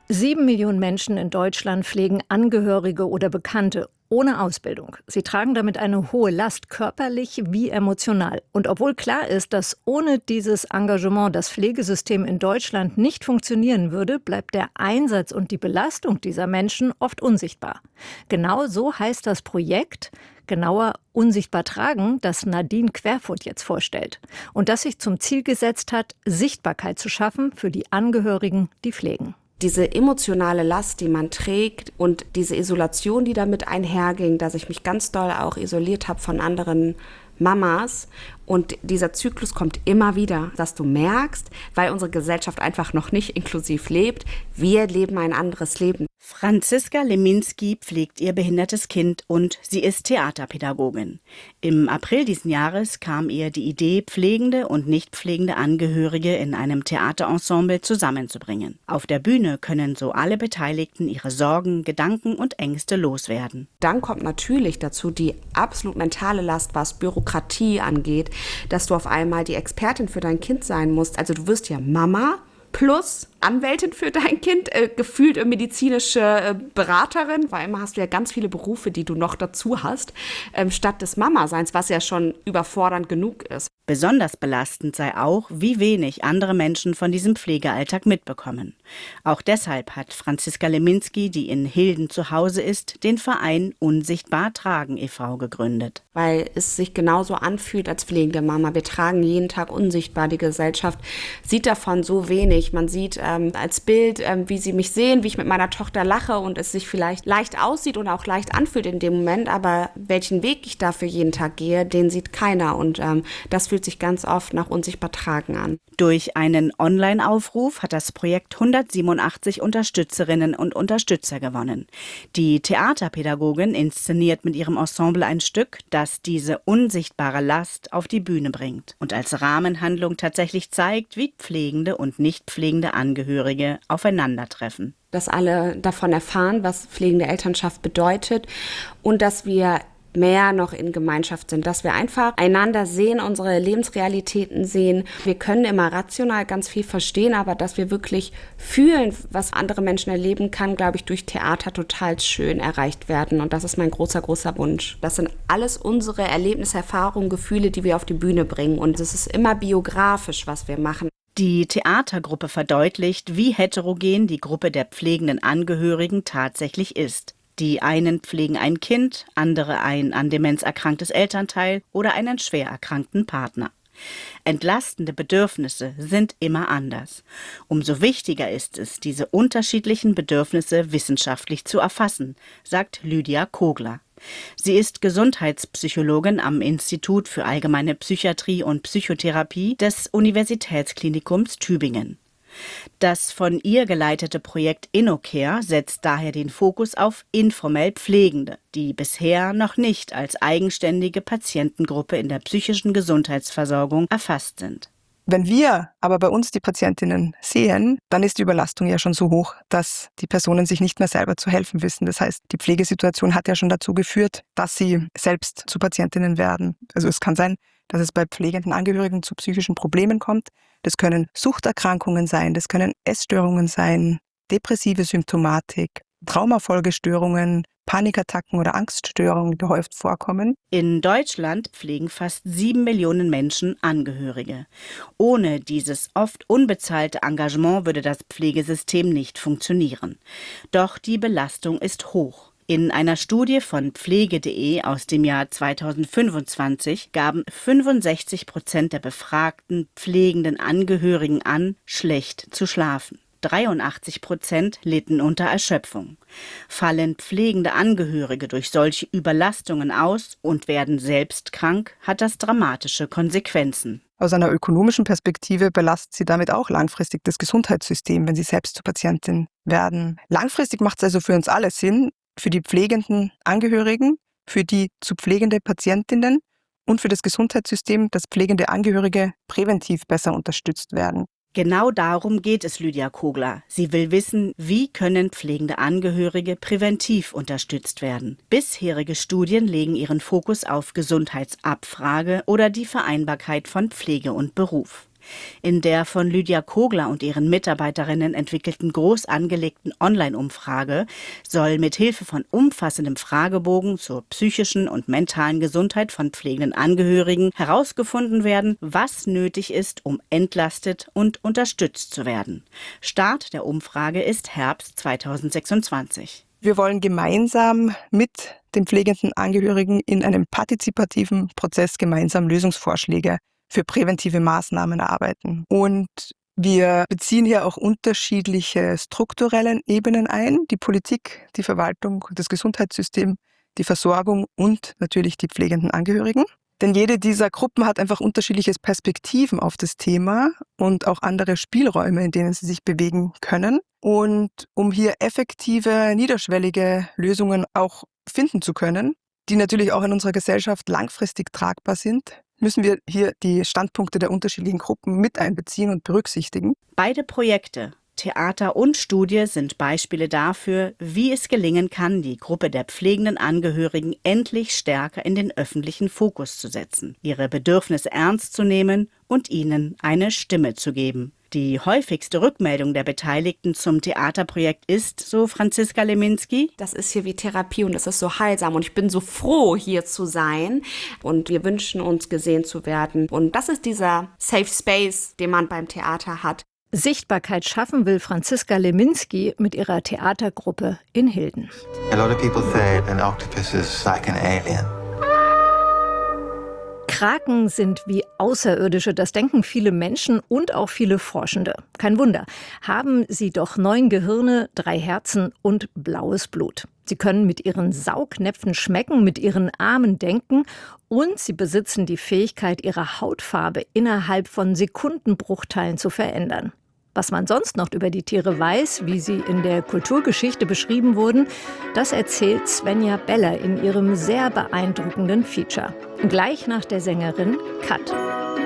7 Millionen Menschen in Deutschland pflegen Angehörige oder Bekannte ohne Ausbildung. Sie tragen damit eine hohe Last, körperlich wie emotional. Und obwohl klar ist, dass ohne dieses Engagement das Pflegesystem in Deutschland nicht funktionieren würde, bleibt der Einsatz und die Belastung dieser Menschen oft unsichtbar. Genau so heißt das Projekt, genauer Unsichtbar tragen, das Nadine Querfurt jetzt vorstellt. Und das sich zum Ziel gesetzt hat, Sichtbarkeit zu schaffen für die Angehörigen, die pflegen. Diese emotionale Last, die man trägt und diese Isolation, die damit einherging, dass ich mich ganz doll auch isoliert habe von anderen Mamas. Und dieser Zyklus kommt immer wieder, dass du merkst, weil unsere Gesellschaft einfach noch nicht inklusiv lebt, wir leben ein anderes Leben. Franziska Leminski pflegt ihr behindertes Kind und sie ist Theaterpädagogin. Im April diesen Jahres kam ihr die Idee, pflegende und nicht pflegende Angehörige in einem Theaterensemble zusammenzubringen. Auf der Bühne können so alle Beteiligten ihre Sorgen, Gedanken und Ängste loswerden. Dann kommt natürlich dazu die absolut mentale Last, was Bürokratie angeht, dass du auf einmal die Expertin für dein Kind sein musst. Also du wirst ja Mama plus Anwältin für dein Kind, gefühlt medizinische Beraterin, weil immer hast du ja ganz viele Berufe, die du noch dazu hast, statt des Mama-Seins, was ja schon überfordernd genug ist. Besonders belastend sei auch, wie wenig andere Menschen von diesem Pflegealltag mitbekommen. Auch deshalb hat Franziska Leminski, die in Hilden zu Hause ist, den Verein Unsichtbar tragen e.V. gegründet. Weil es sich genauso anfühlt als pflegende Mama. Wir tragen jeden Tag unsichtbar. Die Gesellschaft sieht davon so wenig. Man sieht als Bild, wie sie mich sehen, wie ich mit meiner Tochter lache und es sich vielleicht leicht aussieht und auch leicht anfühlt in dem Moment. Aber welchen Weg ich dafür jeden Tag gehe, den sieht keiner. Und das fühlt sich ganz oft nach unsichtbar tragen an. Durch einen Online-Aufruf hat das Projekt 187 Unterstützerinnen und Unterstützer gewonnen. Die Theaterpädagogin inszeniert mit ihrem Ensemble ein Stück, das diese unsichtbare Last auf die Bühne bringt und als Rahmenhandlung tatsächlich zeigt, wie pflegende und nicht pflegende Angehörige aufeinandertreffen. Dass alle davon erfahren, was pflegende Elternschaft bedeutet und dass wir mehr noch in Gemeinschaft sind, dass wir einfach einander sehen, unsere Lebensrealitäten sehen. Wir können immer rational ganz viel verstehen, aber dass wir wirklich fühlen, was andere Menschen erleben kann, glaube ich, durch Theater total schön erreicht werden. Und das ist mein großer, großer Wunsch. Das sind alles unsere Erlebnisse, Erfahrungen, Gefühle, die wir auf die Bühne bringen. Und es ist immer biografisch, was wir machen. Die Theatergruppe verdeutlicht, wie heterogen die Gruppe der pflegenden Angehörigen tatsächlich ist. Die einen pflegen ein Kind, andere ein an Demenz erkranktes Elternteil oder einen schwer erkrankten Partner. Entlastende Bedürfnisse sind immer anders. Umso wichtiger ist es, diese unterschiedlichen Bedürfnisse wissenschaftlich zu erfassen, sagt Lydia Kogler. Sie ist Gesundheitspsychologin am Institut für Allgemeine Psychiatrie und Psychotherapie des Universitätsklinikums Tübingen. Das von ihr geleitete Projekt InnoCare setzt daher den Fokus auf informell Pflegende, die bisher noch nicht als eigenständige Patientengruppe in der psychischen Gesundheitsversorgung erfasst sind. Wenn wir aber bei uns die Patientinnen sehen, dann ist die Überlastung ja schon so hoch, dass die Personen sich nicht mehr selber zu helfen wissen. Das heißt, die Pflegesituation hat ja schon dazu geführt, dass sie selbst zu Patientinnen werden. Also es kann sein, dass es bei pflegenden Angehörigen zu psychischen Problemen kommt. Das können Suchterkrankungen sein, das können Essstörungen sein, depressive Symptomatik, Traumafolgestörungen, Panikattacken oder Angststörungen, die häufig vorkommen. In Deutschland pflegen fast 7 Millionen Menschen Angehörige. Ohne dieses oft unbezahlte Engagement würde das Pflegesystem nicht funktionieren. Doch die Belastung ist hoch. In einer Studie von pflege.de aus dem Jahr 2025 gaben 65% der befragten pflegenden Angehörigen an, schlecht zu schlafen. 83% litten unter Erschöpfung. Fallen pflegende Angehörige durch solche Überlastungen aus und werden selbst krank, hat das dramatische Konsequenzen. Aus einer ökonomischen Perspektive belastet sie damit auch langfristig das Gesundheitssystem, wenn sie selbst zur Patientin werden. Langfristig macht es also für uns alle Sinn, für die pflegenden Angehörigen, für die zu pflegende Patientinnen und für das Gesundheitssystem, dass pflegende Angehörige präventiv besser unterstützt werden. Genau darum geht es Lydia Kogler. Sie will wissen, wie können pflegende Angehörige präventiv unterstützt werden. Bisherige Studien legen ihren Fokus auf Gesundheitsabfrage oder die Vereinbarkeit von Pflege und Beruf. In der von Lydia Kogler und ihren Mitarbeiterinnen entwickelten groß angelegten Online-Umfrage soll mit Hilfe von umfassendem Fragebogen zur psychischen und mentalen Gesundheit von pflegenden Angehörigen herausgefunden werden, was nötig ist, um entlastet und unterstützt zu werden. Start der Umfrage ist Herbst 2026. Wir wollen gemeinsam mit den pflegenden Angehörigen in einem partizipativen Prozess gemeinsam Lösungsvorschläge für präventive Maßnahmen erarbeiten. Und wir beziehen hier auch unterschiedliche strukturelle Ebenen ein, die Politik, die Verwaltung, das Gesundheitssystem, die Versorgung und natürlich die pflegenden Angehörigen. Denn jede dieser Gruppen hat einfach unterschiedliche Perspektiven auf das Thema und auch andere Spielräume, in denen sie sich bewegen können. Und um hier effektive, niederschwellige Lösungen auch finden zu können, die natürlich auch in unserer Gesellschaft langfristig tragbar sind, müssen wir hier die Standpunkte der unterschiedlichen Gruppen mit einbeziehen und berücksichtigen. Beide Projekte, Theater und Studie, sind Beispiele dafür, wie es gelingen kann, die Gruppe der pflegenden Angehörigen endlich stärker in den öffentlichen Fokus zu setzen, ihre Bedürfnisse ernst zu nehmen und ihnen eine Stimme zu geben. Die häufigste Rückmeldung der Beteiligten zum Theaterprojekt ist, so Franziska Leminski: Das ist hier wie Therapie und es ist so heilsam und ich bin so froh, hier zu sein. Und wir wünschen uns, gesehen zu werden. Und das ist dieser Safe Space, den man beim Theater hat. Sichtbarkeit schaffen will Franziska Leminski mit ihrer Theatergruppe in Hilden. A lot of people say an octopus is like an alien. Kraken sind wie Außerirdische, das denken viele Menschen und auch viele Forschende. Kein Wunder, haben sie doch 9 Gehirne, 3 Herzen und blaues Blut. Sie können mit ihren Saugnäpfen schmecken, mit ihren Armen denken und sie besitzen die Fähigkeit, ihre Hautfarbe innerhalb von Sekundenbruchteilen zu verändern. Was man sonst noch über die Tiere weiß, wie sie in der Kulturgeschichte beschrieben wurden, das erzählt Svenja Beller in ihrem sehr beeindruckenden Feature. Gleich nach der Sängerin Kat.